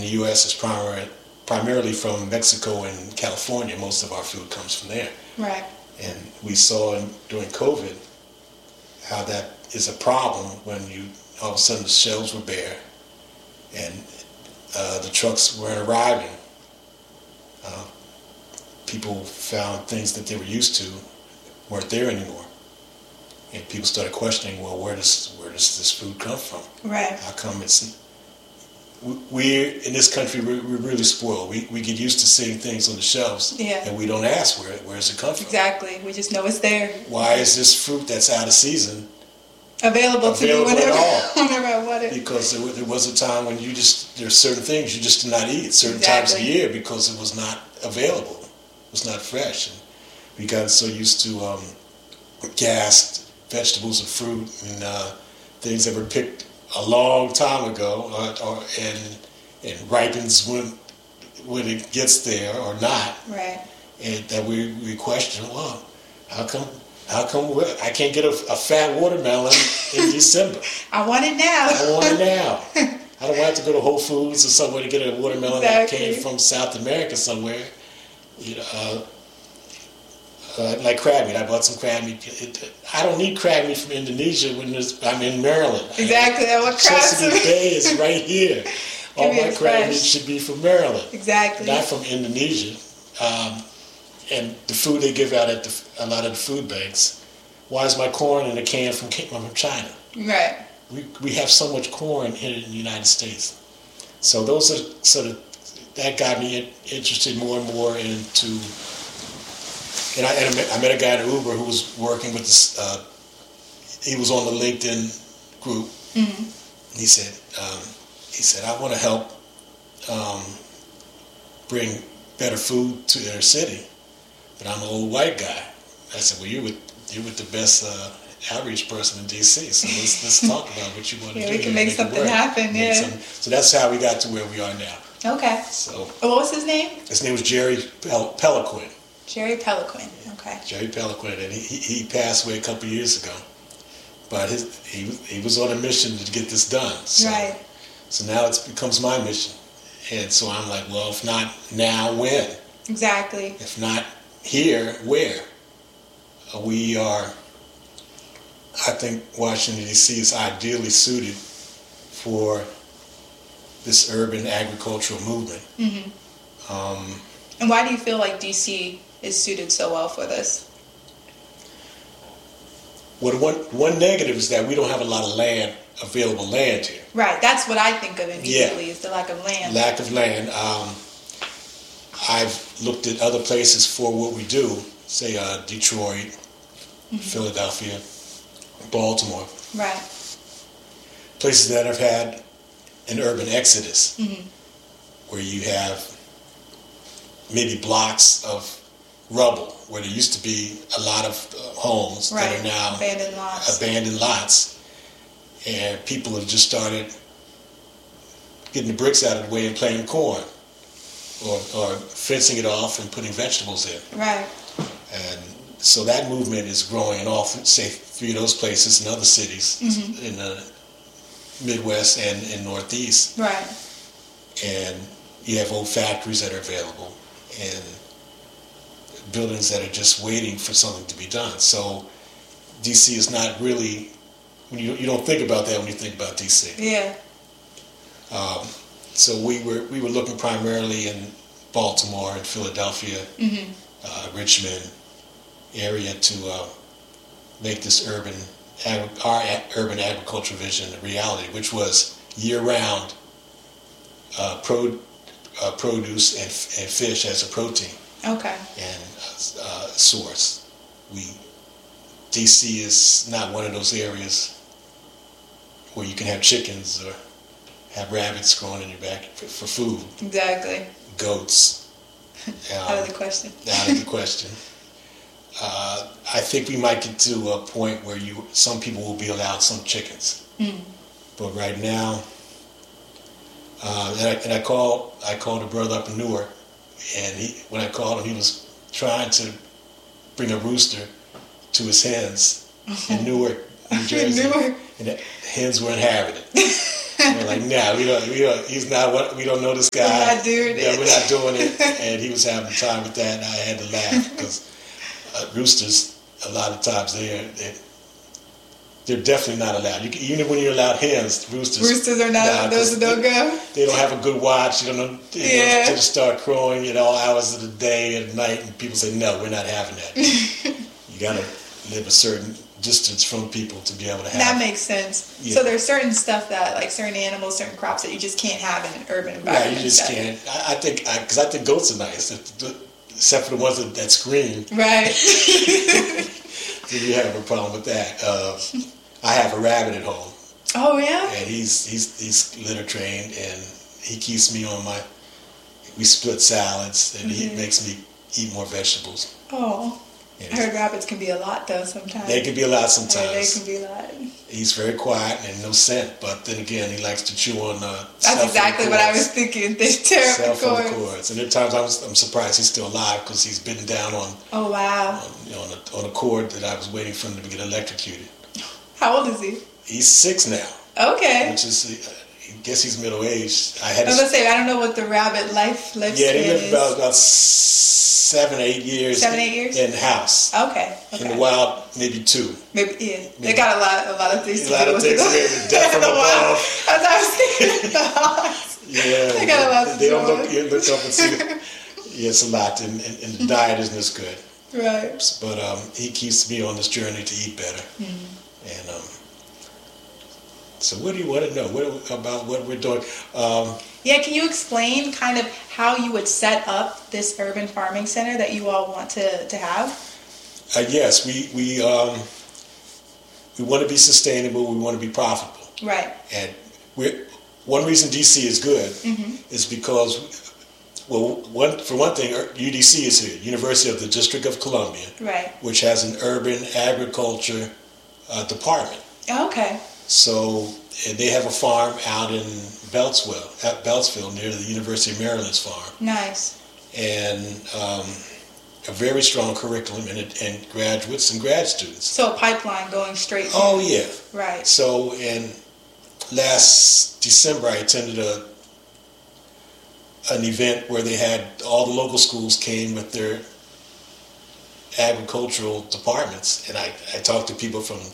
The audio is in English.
in the U.S. is primarily from Mexico and California. Most of our food comes from there. Right. And we saw during COVID how that is a problem when all of a sudden the shelves were bare and the trucks weren't arriving. People found things that they were used to weren't there anymore. And people started questioning, well, where does this food come from? Right. How come we're in this country, we're really spoiled. We get used to seeing things on the shelves, and we don't ask where's it come from. Exactly. We just know it's there. Why is this fruit that's out of season available to you whenever I want it? Because there was a time when there's certain things you just did not eat certain times of the year because it was not available. It was not fresh. And we got so used to gassed vegetables and fruit and things that were picked a long time ago and ripens when it gets there or not. Right. And that we question, well, how come I can't get a fat watermelon in December? I want it now. I don't have to go to Whole Foods or somewhere to get a watermelon that came from South America somewhere. Like crab meat. I bought some crab meat. I don't need crab meat from Indonesia when I'm in Maryland. Exactly. Chesapeake Bay is right here. All my crab meat should be from Maryland. Exactly. Not from Indonesia. And the food they give out at a lot of the food banks. Why is my corn in a can from China? Right. We have so much corn here in the United States. So those are sort of, that got me interested more and more into. And I met a guy at Uber who was working with this. He was on the LinkedIn group. Mm-hmm. He said, I want to help bring better food to their city, but I'm an old white guy. I said, well, you're with the best outreach person in D.C. So let's talk about what you want to do. We can make something happen. Yeah. So that's how we got to where we are now. Okay. So. What was his name? His name was Jerry Peliquin. Jerry Peliquin. Okay. Jerry Peliquin, and he passed away a couple of years ago. But he was on a mission to get this done. So, right. So now it becomes my mission. And so I'm like, well, if not now, when? Exactly. If not here, where? We are, I think Washington, D.C. is ideally suited for this urban agricultural movement. Mm-hmm. And why do you feel like D.C. is suited so well for this? Well, one negative is that we don't have a lot of available land here. Right, that's what I think of immediately, is the lack of land. Lack of land. I've looked at other places for what we do, say Detroit, mm-hmm. Philadelphia, Baltimore. Right. Places that have had an urban exodus, mm-hmm. where you have maybe blocks of rubble, where there used to be a lot of homes that are now abandoned lots. And people have just started getting the bricks out of the way and planting corn, or fencing it off and putting vegetables in. Right. And so that movement is growing in all, say, 3 of those places and other cities, mm-hmm. in the Midwest and in Northeast. Right. And you have old factories that are available and buildings that are just waiting for something to be done. So DC is not really, you don't think about that when you think about DC. Yeah. So we were looking primarily in Baltimore and Philadelphia, mm-hmm. Richmond area to make this our urban agricultural vision a reality, which was year-round produce and fish as a protein. Okay. And source. DC is not one of those areas where you can have chickens or have rabbits growing in your back for food. Exactly. Goats. Out of the question. Out of the question. I think we might get to a point where some people will be allowed some chickens. Mm. But right now, and I called a brother up in Newark, and when I called him, he was trying to bring a rooster to his hens in Newark, New Jersey. Newark. And the hens weren't having it. We're like, nah, we don't. He's not. What we don't know this guy. We're not doing it. Yeah, we're not doing it. And he was having time with that, and I had to laugh because roosters, a lot of times they're definitely not allowed. Even when you're allowed hens, roosters are not. Those don't go. They don't have a good watch. You don't know. They just start crowing at all hours of the day and night, and people say, no, we're not having that. You gotta live a certain distance from people to be able to have that makes sense. Yeah. So there's certain stuff that, like certain animals, certain crops that you just can't have in an urban environment. Yeah, you just can't. I think goats are nice, except for the ones that scream. Right. So you have a problem with that. I have a rabbit at home. Oh yeah. And he's litter trained, and he keeps me on my. We split salads, and he makes me eat more vegetables. Oh. I heard rabbits can be a lot, though, sometimes. They can be a lot sometimes. They can be a lot. He's very quiet and no scent, but then again, he likes to chew on That's exactly what I was thinking. They tear up the cords. And there are times I'm surprised he's still alive because he's been down on. Oh wow! On a cord that I was waiting for him to get electrocuted. How old is he? He's 6 now. Okay. Which is, I guess he's middle aged. I was gonna say I don't know what the rabbit lifespan is. Yeah, they live about 7 or 8 years. 7 8 years in the house. Okay. In the wild, maybe 2. Maybe They got a lot of things. A lot of things. Death from above. As I was thinking, yeah. They got a lot. They don't look up and see. Yeah, it's a lot, and the diet isn't as good. Right. But he keeps me on this journey to eat better. And so what do you want to know about what we're doing? Can you explain kind of how you would set up this urban farming center that you all want to have? Yes, we want to be sustainable. We want to be profitable. Right. And one reason DC is good is because, for one thing, UDC is here, University of the District of Columbia, right, which has an urban agriculture department. Okay. So they have a farm out in Beltsville, near the University of Maryland's farm. Nice. And a very strong curriculum and graduates and grad students. So a pipeline going straight. Oh yeah. Right. So last December I attended an event where they had all the local schools came with their agricultural departments, and I talked to people from